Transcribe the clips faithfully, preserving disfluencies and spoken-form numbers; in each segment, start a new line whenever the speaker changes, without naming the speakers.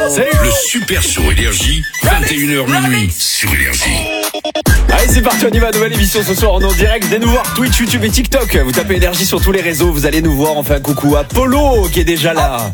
Salut. Le Super Show Énergie, vingt et une heures minuit sur Énergie.
Allez, c'est parti, on y va, nouvelle émission ce soir, on est en direct, venez nous voir, Twitch, YouTube et TikTok. Vous tapez Énergie sur tous les réseaux, vous allez nous voir, on fait un coucou à Polo qui est déjà là.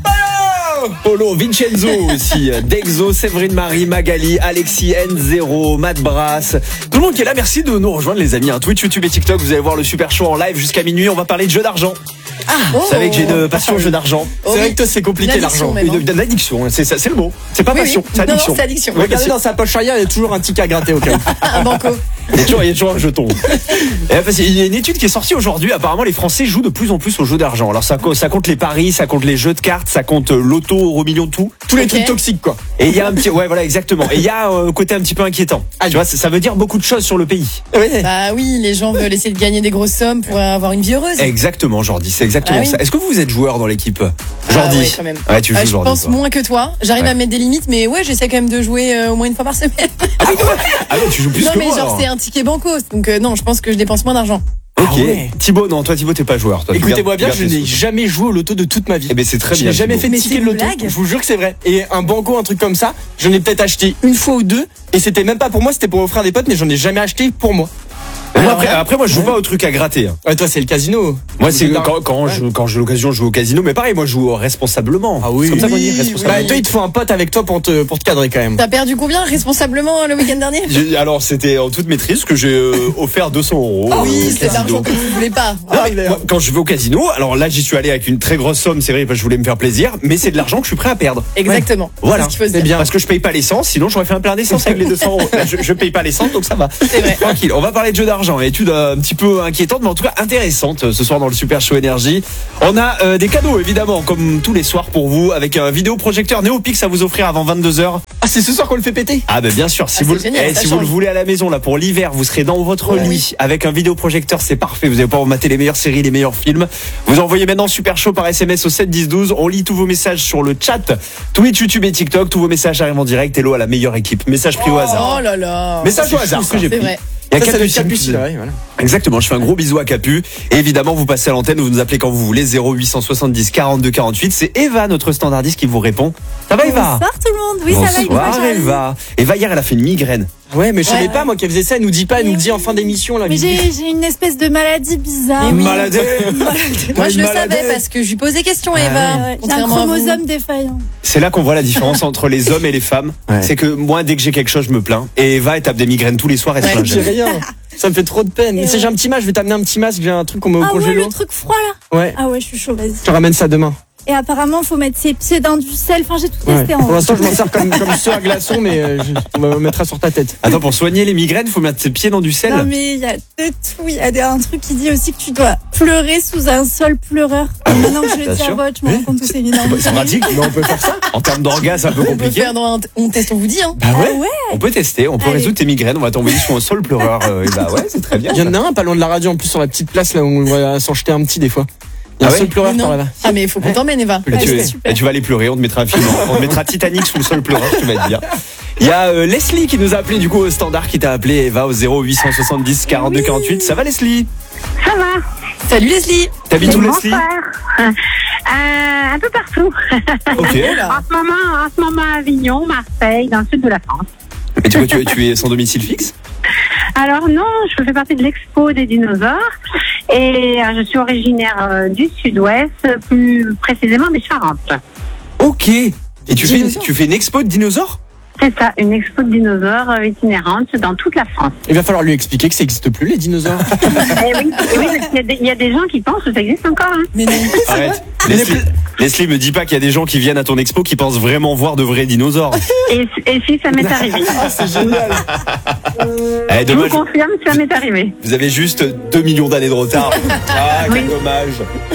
Polo, Vincenzo aussi, Dexo, Séverine Marie, Magali, Alexis, N zéro, Matt Brass, tout le monde qui est là, merci de nous rejoindre les amis, hein. Twitch, YouTube et TikTok, vous allez voir le Super Show en live jusqu'à minuit, on va parler de jeux d'argent. Ah, oh, vous savez que j'ai une passion au jeu d'argent.
Oh, c'est oui. vrai que toi c'est compliqué l'argent.
Une, une addiction, c'est ça, c'est le mot. C'est pas oui, passion, oui. c'est addiction.
Non, c'est addiction. Regardez dans sa poche arrière, il y a toujours un ticket à gratter au cas.
Un banco. Il y a toujours, il y a toujours un jeton. Et parce qu'il y a une étude qui est sortie aujourd'hui. Apparemment, les Français jouent de plus en plus aux jeux d'argent. Alors ça, ça compte les paris, ça compte les jeux de cartes, ça compte l'auto, euro million, tout.
Tous les okay. trucs toxiques, quoi.
Et il y a un petit, ouais, voilà, exactement. Et il y a un euh, côté un petit peu inquiétant. Ah, tu vois, ça, ça veut dire beaucoup de choses sur le pays.
Oui. Bah oui, les gens veulent essayer de gagner des grosses sommes pour avoir une vie heureuse.
Exactement, Jordi. C'est exactement ah, oui. ça. Est-ce que vous êtes joueur dans l'équipe,
Jordi? Ah, ouais, quand même.
Ouais, tu joues,
euh, Je
Jordi,
pense
toi.
moins que toi. J'arrive
ouais.
à mettre des limites, mais ouais, j'essaie quand même de jouer euh, au moins une fois par semaine.
Ah oui, ah ouais, tu joues plus
non,
que
mais
moi.
genre,
alors.
c'est un ticket banco. Donc euh, non, je pense que je dépense moins d'argent.
Ok.
Ah ouais.
Thibaut, non, toi Thibaut, t'es pas joueur. Toi,
écoutez-moi bien, je n'ai jamais joué au loto de toute ma vie.
Eh ben c'est très
je
bien.
Je n'ai jamais
Thibaut.
fait de ticket de loto.
Blague.
Je vous jure que c'est vrai. Et un banco, un truc comme ça, j'en ai peut-être acheté une fois ou deux. Et c'était même pas pour moi, c'était pour offrir à des potes, mais j'en ai jamais acheté pour moi.
Moi, après, après, moi, je joue ouais. pas au truc à gratter. Hein.
Ouais, toi, c'est le casino.
Moi, c'est quand, quand, ouais. je, quand j'ai l'occasion, je joue au casino. Mais pareil, moi, je joue responsablement.
Ah oui.
C'est comme ça qu'on
oui,
dit, responsablement.
Bah, toi, il te faut un pote avec toi pour te, pour te cadrer quand même.
T'as perdu combien responsablement le week-end dernier?
J'ai, alors, c'était en toute maîtrise que j'ai euh, offert deux cents euros.
Ah oui, c'est l'argent que vous voulez pas.
Ah, moi, quand je vais au casino, alors là, j'y suis allé avec une très grosse somme, c'est vrai, parce que je voulais me faire plaisir. Mais c'est de l'argent que je suis prêt à perdre.
Exactement.
Ouais. Voilà.
C'est ce qu'il faut se dire.
Bien. Parce que je paye pas l'essence, sinon j'aurais fait un plein d'essence avec les deux cents euros. Là, je, je paye pas l'essence, donc ça va.
C'est vrai.
Tranquille. On va parler de jeux d'argent. Étude euh, un petit peu inquiétante, mais en tout cas intéressante ce soir dans le Super Show Énergie. On a euh, des cadeaux évidemment, comme tous les soirs pour vous, avec un vidéoprojecteur Néopix à vous offrir avant vingt-deux heures.
Ah, c'est ce soir qu'on le fait péter?
Ah ben bien sûr. Si
ah,
vous,
génial,
eh, si vous le voulez à la maison là pour l'hiver, vous serez dans votre ouais, lit oui. avec un vidéoprojecteur, c'est parfait. Vous allez pouvoir mater les meilleures séries, les meilleurs films. Vous envoyez maintenant Super Show par S M S au sept dix douze. On lit tous vos messages sur le chat, Twitch, YouTube et TikTok. Tous vos messages arrivent en direct. Hello à la meilleure équipe. Message pris
oh,
au hasard.
Oh là là.
Message au hasard que j'ai pris.
Vrai.
Il y a
ça,
Capucine.
ça Capucine, ouais, voilà.
Exactement, je fais un gros bisou à Capu. Et évidemment, vous passez à l'antenne, vous nous appelez quand vous voulez, zéro huit cent soixante-dix quarante-deux quarante-huit. C'est Eva, notre standardiste, qui vous répond. Ça va, Eva?
Bonsoir tout le monde, oui,
Bonsoir,
ça va.
Bonsoir, Eva. Eva, hier, elle a fait une migraine.
Ouais, mais je savais
ouais,
pas,
ouais.
moi, qu'elle faisait ça. Elle nous dit pas, elle nous dit en fin d'émission, là.
Mais j'ai, j'ai une espèce de maladie bizarre.
Une maladie.
Moi, je le savais parce que je lui posais question, Eva.
Ouais, j'ai un chromosome défaillant.
C'est là qu'on voit la différence entre les hommes et les femmes. Ouais. C'est que moi, dès que j'ai quelque chose, je me plains. Et Eva, elle tape des migraines tous les soirs et se plaint.
J'ai rien. Ça me fait trop de peine. Et si ouais. j'ai un petit masque, je vais t'amener un petit masque, j'ai un truc qu'on met au
ah
congélo.
Ah ouais, le truc froid là.
Ouais.
Ah ouais, je suis chaud, vas-y.
Je te ramène ça demain.
Et apparemment, faut mettre ses pieds dans du sel. Enfin, j'ai tout
ouais.
testé en
Pour l'instant, je m'en sers comme, comme ceux à glaçons, mais euh, je, on me mettra sur ta tête.
Attends, pour soigner les migraines, faut mettre ses pieds dans du sel.
Non, mais il y a de tout. Il y a un truc qui dit aussi que tu dois pleurer sous un sol pleureur.
Ah,
maintenant que je le dis à voix, je me rends compte que c'est énorme.
C'est pratique, mais on peut faire ça. En termes d'orgasme, c'est un peu compliqué.
On peut faire un, on teste, on vous dit. Hein.
Bah ouais.
Ah ouais.
On peut tester, on peut Allez. résoudre tes migraines. On va t'envoyer sur un sol pleureur. Euh, et bah ouais, c'est très bien.
Il y en a un pas loin de la radio en plus sur la petite place là où on va s'en jeter un petit des fois. Il y a
ah
un seul
ouais
pleureur par là.
Ah mais il faut qu'on t'emmène, Eva.
Là, tu, là, tu vas aller pleurer, on te mettra un film, on te mettra Titanic sous le sol pleureur, tu vas être bien. Il y a euh, Leslie qui nous a appelé du coup au standard, qui t'a appelé Eva au zéro huit cent soixante-dix quarante-deux quarante-huit. Ça va Leslie?
Ça va.
Salut Leslie.
T'habites où Leslie?
euh, Un peu partout.
Ok.
en, ce moment, en ce moment à Avignon, Marseille, dans le sud de la France.
Et tu, tu, tu es sans domicile fixe?
Alors non, je fais partie de l'expo des dinosaures et euh, je suis originaire euh, du sud-ouest, plus précisément des Charentes.
Ok. Et tu fais, tu fais une expo de dinosaures?
C'est ça, une expo de dinosaures euh, itinérante dans toute la France.
Il va falloir lui expliquer que ça n'existe plus les dinosaures.
eh oui, eh oui, il y, a des, il y a des gens qui pensent que ça existe encore. Hein.
Mais non.
Arrête. Leslie, Leslie, me dis pas qu'il y a des gens qui viennent à ton expo qui pensent vraiment voir de vrais dinosaures.
Et, et si ça m'est arrivé.
Oh, c'est génial.
Eh,
je vous confirme, ça m'est arrivé.
Vous avez juste deux millions d'années de retard. Ah, quel oui. dommage.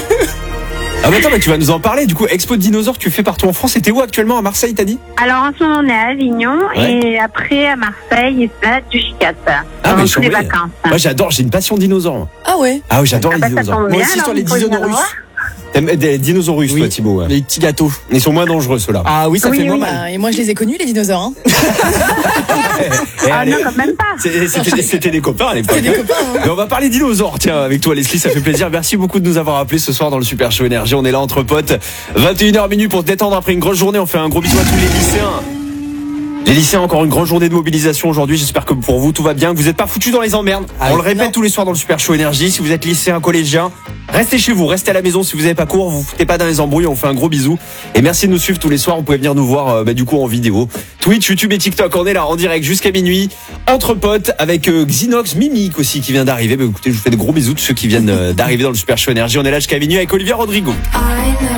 Ah bah attends, bah tu vas nous en parler. Du coup, expo de dinosaures, tu fais partout en France. Et t'es où actuellement? À Marseille, t'as dit?
Alors en ce moment, on est à Avignon ouais. et après à Marseille, et c'est du Chicat. Ah mais je les vacances.
Moi, j'adore. J'ai une passion dinosaure.
Ah ouais.
Ah oui, j'adore
ah
les
bah,
dinosaures.
Moi aussi, sur les dinosaures.
T'aimes des dinosaures,
Oui.
toi, Thibaut. Ouais.
Les petits gâteaux.
Ils sont moins dangereux, ceux-là.
Ah oui, ça
Oui,
fait
oui,
moins
oui.
mal.
Bah, et moi, je les ai connus, les dinosaures. Hein.
Eh,
Ah
allez,
non, quand même pas.
c'est- C'était des, c'était des copains à l'époque.
C'était des copains, hein.
Mais on va parler dinosaures, tiens, avec toi, Leslie, ça fait plaisir. Merci beaucoup de nous avoir appelés ce soir dans le Super Show Énergie. On est là entre potes. vingt et une heures minutes pour se détendre après une grosse journée. On fait un gros bisou à tous les lycéens. Les lycéens, encore une grande journée de mobilisation aujourd'hui. J'espère que pour vous, tout va bien, que vous n'êtes pas foutus dans les emmerdes.
Ah
On
oui.
le répète
Non.
tous les soirs dans le Super Show Énergie. Si vous êtes lycéen, collégien, restez chez vous, restez à la maison. Si vous n'avez pas cours, vous vous foutez pas dans les embrouilles. On fait un gros bisou. Et merci de nous suivre tous les soirs. Vous pouvez venir nous voir, euh, bah, du coup, en vidéo. Twitch, YouTube et TikTok. On est là en direct jusqu'à minuit. Entre potes avec euh, Xinox, Mimic aussi qui vient d'arriver. Bah, écoutez, je vous fais de gros bisous de ceux qui viennent euh, d'arriver dans le Super Show Énergie. On est là jusqu'à minuit avec Olivia Rodrigo.